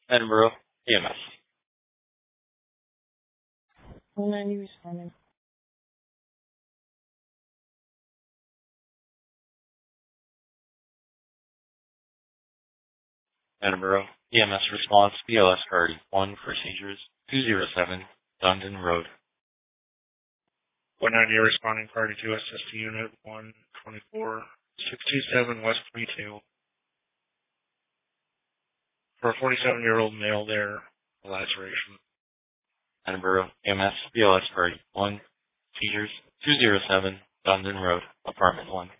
Edinburgh, EMS. 190 responding. Edinburgh, EMS response, BLS priority 1 for seizures, 207, Dundon Road. 190 responding priority 2 SST unit 124, 627 West 22. For a 47-year-old male there, laceration. Edinburgh, EMS, BLS priority 1, seizures, 207, Dundon Road, apartment 1.